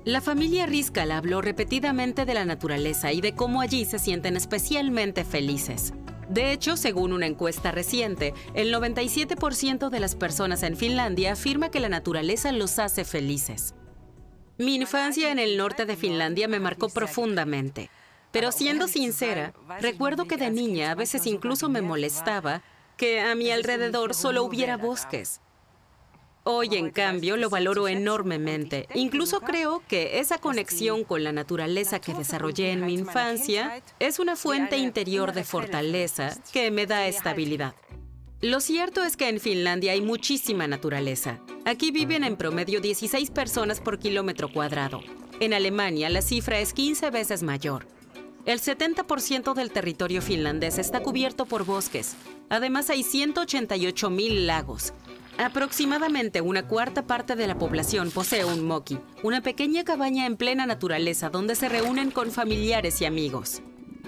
La familia Rizkal habló repetidamente de la naturaleza y de cómo allí se sienten especialmente felices. De hecho, según una encuesta reciente, el 97% de las personas en Finlandia afirma que la naturaleza los hace felices. Mi infancia en el norte de Finlandia me marcó profundamente. Pero siendo sincera, recuerdo que de niña a veces incluso me molestaba que a mi alrededor solo hubiera bosques. Hoy, en cambio, lo valoro enormemente. Incluso creo que esa conexión con la naturaleza que desarrollé en mi infancia es una fuente interior de fortaleza que me da estabilidad. Lo cierto es que en Finlandia hay muchísima naturaleza. Aquí viven en promedio 16 personas por kilómetro cuadrado. En Alemania, la cifra es 15 veces mayor. El 70% del territorio finlandés está cubierto por bosques. Además, hay 188.000 lagos. Aproximadamente una cuarta parte de la población posee un moki, una pequeña cabaña en plena naturaleza donde se reúnen con familiares y amigos.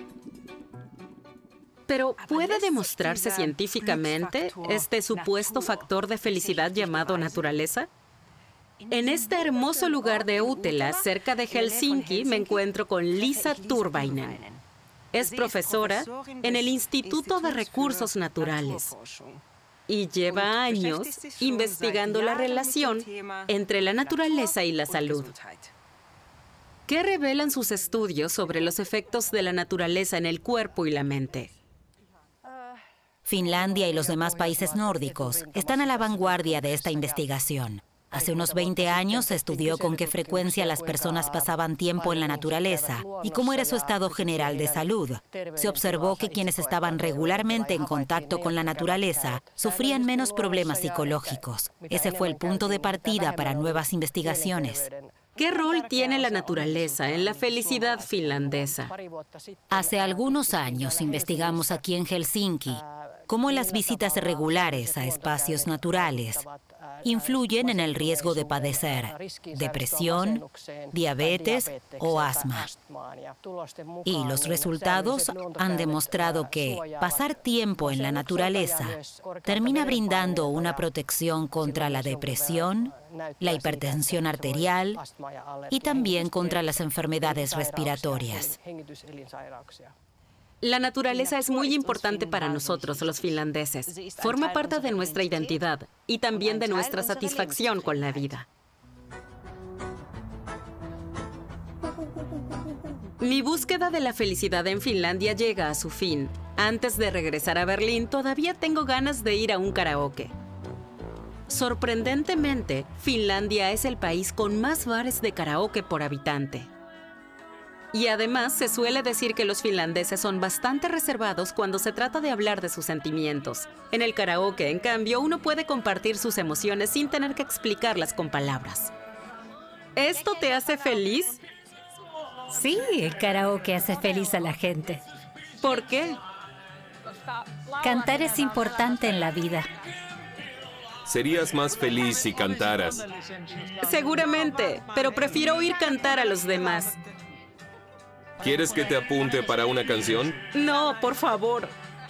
Pero, ¿puede demostrarse científicamente este supuesto factor de felicidad llamado naturaleza? En este hermoso lugar de Uttila, cerca de Helsinki, me encuentro con Liisa Turvainen. Es profesora en el Instituto de Recursos Naturales y lleva años investigando la relación entre la naturaleza y la salud. ¿Qué revelan sus estudios sobre los efectos de la naturaleza en el cuerpo y la mente? Finlandia y los demás países nórdicos están a la vanguardia de esta investigación. Hace unos 20 años se estudió con qué frecuencia las personas pasaban tiempo en la naturaleza y cómo era su estado general de salud. Se observó que quienes estaban regularmente en contacto con la naturaleza sufrían menos problemas psicológicos. Ese fue el punto de partida para nuevas investigaciones. ¿Qué rol tiene la naturaleza en la felicidad finlandesa? Hace algunos años investigamos aquí en Helsinki cómo las visitas regulares a espacios naturales influyen en el riesgo de padecer depresión, diabetes o asma. Y los resultados han demostrado que pasar tiempo en la naturaleza termina brindando una protección contra la depresión, la hipertensión arterial y también contra las enfermedades respiratorias. La naturaleza es muy importante para nosotros, los finlandeses. Forma parte de nuestra identidad y también de nuestra satisfacción con la vida. Mi búsqueda de la felicidad en Finlandia llega a su fin. Antes de regresar a Berlín, todavía tengo ganas de ir a un karaoke. Sorprendentemente, Finlandia es el país con más bares de karaoke por habitante. Y además, se suele decir que los finlandeses son bastante reservados cuando se trata de hablar de sus sentimientos. En el karaoke, en cambio, uno puede compartir sus emociones sin tener que explicarlas con palabras. ¿Esto te hace feliz? Sí, el karaoke hace feliz a la gente. ¿Por qué? Cantar es importante en la vida. Serías más feliz si cantaras. Seguramente, pero prefiero oír cantar a los demás. ¿Quieres que te apunte para una canción? No, por favor.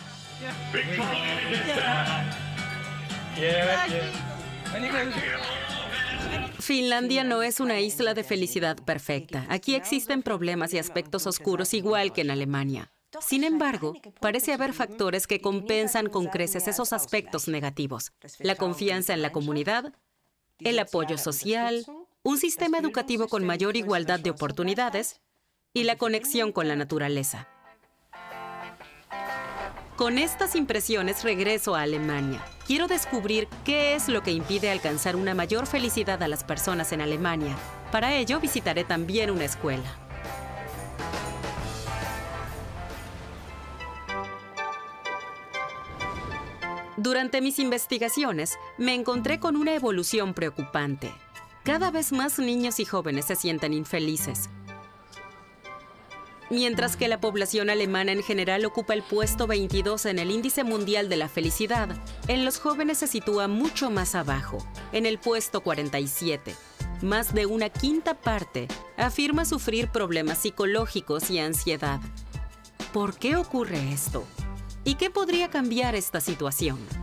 Finlandia no es una isla de felicidad perfecta. Aquí existen problemas y aspectos oscuros igual que en Alemania. Sin embargo, parece haber factores que compensan con creces esos aspectos negativos. La confianza en la comunidad, el apoyo social, un sistema educativo con mayor igualdad de oportunidades y la conexión con la naturaleza. Con estas impresiones regreso a Alemania. Quiero descubrir qué es lo que impide alcanzar una mayor felicidad a las personas en Alemania. Para ello, visitaré también una escuela. Durante mis investigaciones, me encontré con una evolución preocupante. Cada vez más niños y jóvenes se sienten infelices. Mientras que la población alemana en general ocupa el puesto 22 en el índice mundial de la felicidad, en los jóvenes se sitúa mucho más abajo, en el puesto 47. Más de una quinta parte afirma sufrir problemas psicológicos y ansiedad. ¿Por qué ocurre esto? ¿Y qué podría cambiar esta situación?